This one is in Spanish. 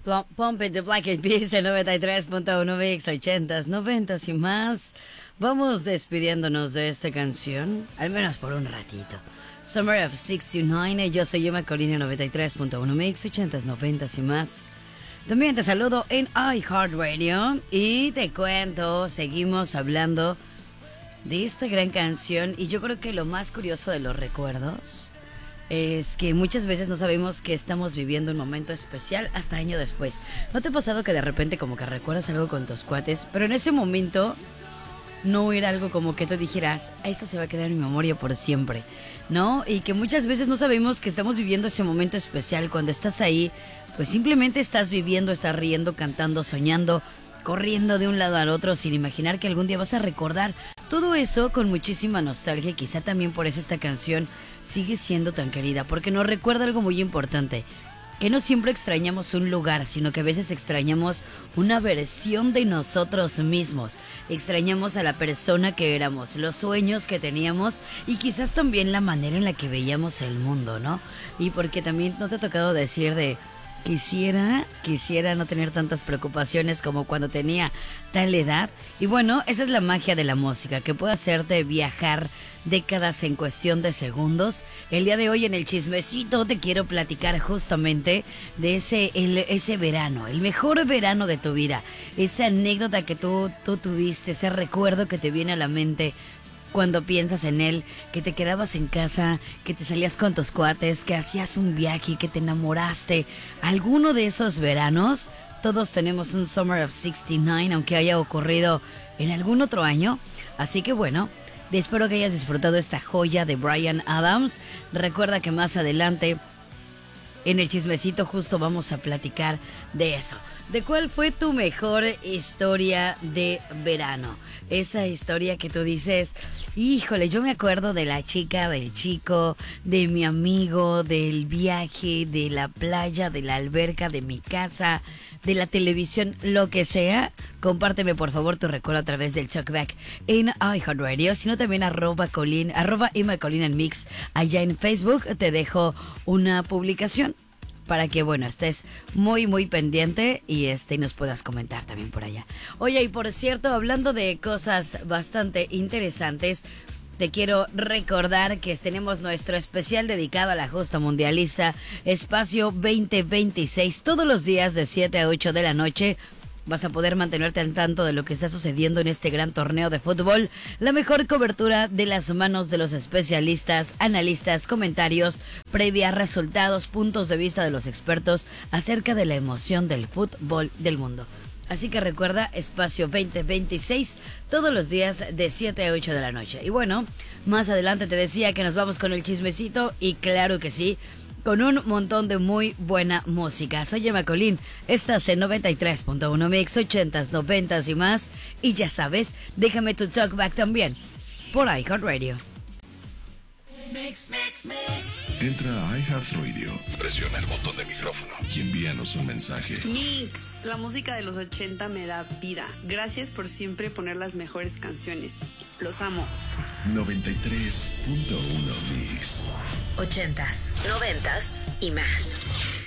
Pump It, The Black Eyed Peas, el 93.1 Mix, 80s, 90s y más. Vamos despidiéndonos de esta canción, al menos por un ratito. Summer of 69, yo soy Emma Colina, 93.1 Mix, 80s, 90s y más. También te saludo en iHeartRadio y te cuento, seguimos hablando de esta gran canción. Y yo creo que lo más curioso de los recuerdos es que muchas veces no sabemos que estamos viviendo un momento especial hasta año después. ¿No te ha pasado que de repente como que recuerdas algo con tus cuates, pero en ese momento no era algo como que tú dijeras, esto se va a quedar en mi memoria por siempre, ¿no? Y que muchas veces no sabemos que estamos viviendo ese momento especial. Cuando estás ahí, pues simplemente estás viviendo, estás riendo, cantando, soñando, corriendo de un lado al otro sin imaginar que algún día vas a recordar todo eso con muchísima nostalgia. Y quizá también por eso esta canción sigue siendo tan querida, porque nos recuerda algo muy importante, que no siempre extrañamos un lugar, sino que a veces extrañamos una versión de nosotros mismos. Extrañamos a la persona que éramos, los sueños que teníamos y quizás también la manera en la que veíamos el mundo, ¿no? Y porque también no te ha tocado decir de quisiera no tener tantas preocupaciones como cuando tenía tal edad. Y bueno, esa es la magia de la música, que puede hacerte viajar décadas en cuestión de segundos. El día de hoy en el chismecito te quiero platicar justamente de ese verano, el mejor verano de tu vida, esa anécdota que tú tuviste, ese recuerdo que te viene a la mente cuando piensas en él, que te quedabas en casa, que te salías con tus cuates, que hacías un viaje, que te enamoraste. Alguno de esos veranos, todos tenemos un Summer of 69, aunque haya ocurrido en algún otro año. Así que bueno, espero que hayas disfrutado esta joya de Bryan Adams. Recuerda que más adelante en el chismecito justo vamos a platicar de eso. ¿De cuál fue tu mejor historia de verano? Esa historia que tú dices, híjole, yo me acuerdo de la chica, del chico, de mi amigo, del viaje, de la playa, de la alberca, de mi casa, de la televisión, lo que sea. Compárteme por favor tu recuerdo a través del Talkback en iHeartRadio, sino también arroba Emma Colina en Mix. Allá en Facebook te dejo una publicación para que, bueno, estés muy, muy pendiente y nos puedas comentar también por allá. Oye, y por cierto, hablando de cosas bastante interesantes, te quiero recordar que tenemos nuestro especial dedicado a la justa mundialista, Espacio 2026, todos los días de 7 a 8 de la noche. Vas a poder mantenerte al tanto de lo que está sucediendo en este gran torneo de fútbol. La mejor cobertura de las manos de los especialistas, analistas, comentarios, previa, resultados, puntos de vista de los expertos acerca de la emoción del fútbol del mundo. Así que recuerda, Espacio 2026, todos los días de 7 a 8 de la noche. Y bueno, más adelante te decía que nos vamos con el chismecito y claro que sí, con un montón de muy buena música. Soy Emma Colín, estás en 93.1 Mix, 80s, 90s y más. Y ya sabes, déjame tu talkback también por iHeartRadio. Entra a iHeartRadio, presiona el botón de micrófono y envíanos un mensaje. Mix, la música de los 80 me da vida. Gracias por siempre poner las mejores canciones. Los amo. 93.1 Mix. 80s, 90s y más.